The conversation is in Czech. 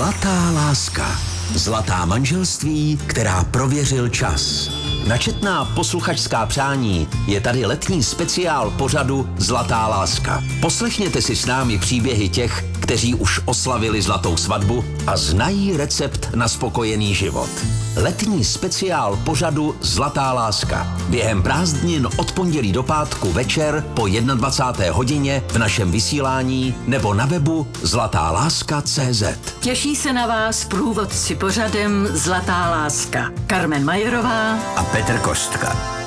Zlatá láska. Zlatá manželství, která prověřil čas. Na četná posluchačská přání je tady letní speciál pořadu Zlatá láska. Poslechněte si s námi příběhy těch, kteří už oslavili zlatou svatbu a znají recept na spokojený život. Letní speciál pořadu Zlatá láska. Během prázdnin od pondělí do pátku večer po 21. hodině v našem vysílání nebo na webu zlatáláska.cz. Těší se na vás průvodci pořadem Zlatá láska. Karmen Majerová a Petr Kostka.